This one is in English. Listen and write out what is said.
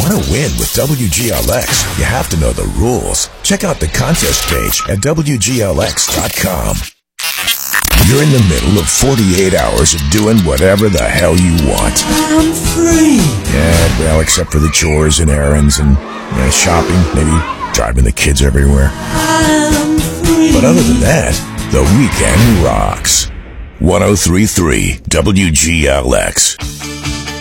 Want to win with WGLX? You have to know the rules. Check out the contest page at WGLX.com. You're in the middle of 48 hours of doing whatever the hell you want. I'm free. Yeah, well, except for the chores and errands and shopping, maybe driving the kids everywhere. I'm free. But other than that, the weekend rocks. 103.3 WGLX.